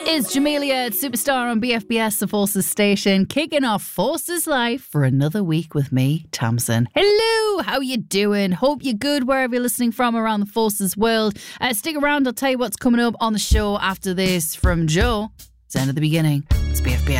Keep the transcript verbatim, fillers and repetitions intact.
Is Jamelia, Superstar on B F B S, the Forces station, kicking off Forces Life for another week with me, Tamsin. Hello, how you doing? Hope you're good wherever you're listening from around the Forces world. Uh, stick around, I'll tell you what's coming up on the show after this from Joe. It's end of the beginning. It's B F B S.